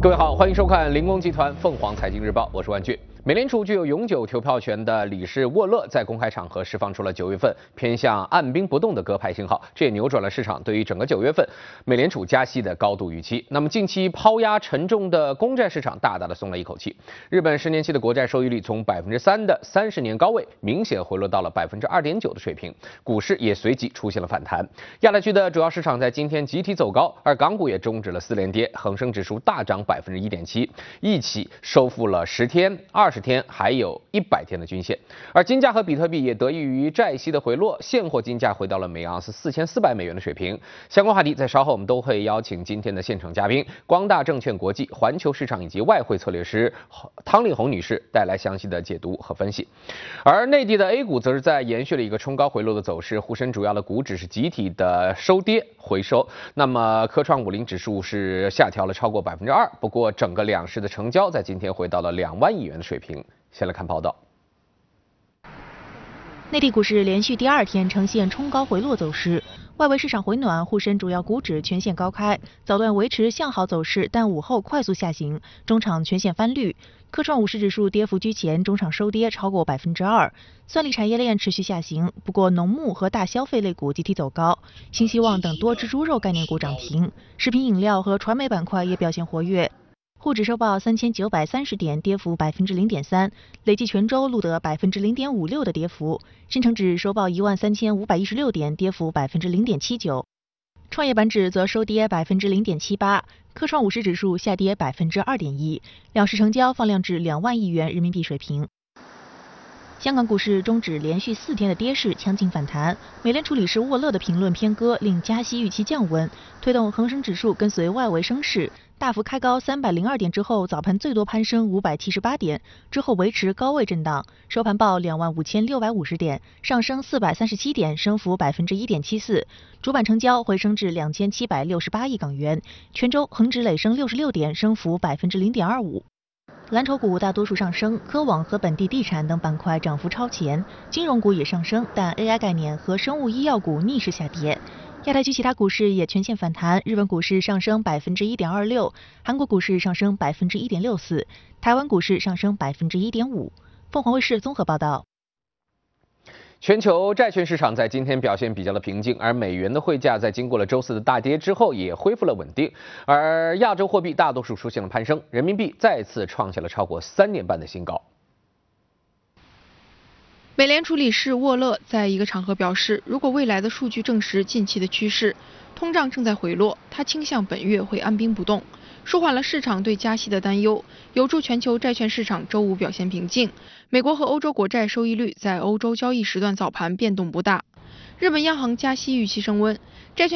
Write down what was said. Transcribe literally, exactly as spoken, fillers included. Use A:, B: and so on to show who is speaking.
A: 各位好，欢迎收看零工集团凤凰财经日报，我是万俊。美联储具有永久投票权的理事沃勒在公开场合释放出了九月份偏向按兵不动的鸽派信号，这也扭转了市场对于整个九月份美联储加息的高度预期。那么近期抛压沉重的公债市场大大的松了一口气，日本十年期的国债收益率从百分之三的三十年高位明显回落到了百分之二点九的水平，股市也随即出现了反弹。亚太区的主要市场在今天集体走高，而港股也终止了四连跌，恒生指数大涨百分之一点七，一起收复了十天、二十天还有一百天的均线。而金价和比特币也得益于债息的回落，现货金价回到了每盎司四千四百美元的水平。相关话题在稍后我们都会邀请今天的现场嘉宾，光大证券国际环球市场以及外汇策略师汤丽红女士带来详细的解读和分析。而内地的 A 股则是在延续了一个冲高回落的走势，沪深主要的股指是集体的收跌回收。那么科创五零指数是下调了超过百分之二，不过整个两市的成交在今天回到了两万亿元的水平。先来看报道。
B: 内地股市连续第二天呈现冲高回落走势，外围市场回暖，沪深主要股指全线高开，早段维持向好走势，但午后快速下行，中场全线翻绿。科创五十指数跌幅居前，中场收跌超过百分之二。算力产业链持续下行，不过农牧和大消费类股集体走高，新希望等多只猪肉概念股涨停，食品饮料和传媒板块也表现活跃。沪指收报三千九百三十点，跌幅百分之零点三，累计全周录得百分之零点五六的跌幅。深成指收报一万三千五百一十六点，跌幅百分之零点七九。创业板指则收跌百分之零点七八，科创五十指数下跌百分之二点一，两市成交放量至两万亿元人民币水平。香港股市终止连续四天的跌势，强劲反弹。美联储理事沃勒的评论偏鸽，令加息预期降温，推动恒生指数跟随外围升势，大幅开高三百零二点之后，早盘最多攀升五百七十八点，之后维持高位震荡，收盘报两万五千六百五十点，上升四百三十七点，升幅百分之一点七四。主板成交回升至两千七百六十八亿港元，全周恒指累升六十六点，升幅百分之零点二五。蓝筹股大多数上升，科网和本地地产等板块涨幅超前，金融股也上升，但 A I 概念和生物医药股逆势下跌。亚太区其他股市也全线反弹，日本股市上升百分之一点二六，韩国股市上升百分之一点六四，台湾股市上升百分之一点五。凤凰卫视综合报道。
A: 全球债券市场在今天表现比较的平静，而美元的汇价在经过了周四的大跌之后也恢复了稳定，而亚洲货币大多数出现了攀升，人民币再次创下了超过三年半的新高。
C: 美联储理事沃勒在一个场合表示，如果未来的数据证实近期的趋势，通胀正在回落，他倾向本月会按兵不动，舒缓了市场对加息的担忧，有助全球债券市场周五表现平静。美国和欧洲国债收益率在欧洲交易时段早盘变动不大。日本央行加息预期升温，债券